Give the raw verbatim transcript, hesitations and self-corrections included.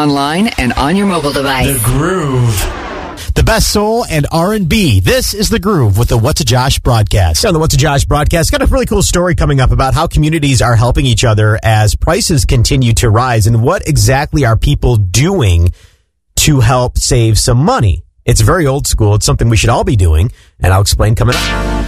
online, and on your mobile device. The Groove. The best soul and R and B. This is The Groove with the What's a Josh broadcast. On the What's a Josh broadcast, got a really cool story coming up about how communities are helping each other as prices continue to rise, and what exactly are people doing to help save some money. It's very old school. It's something we should all be doing, and I'll explain coming up.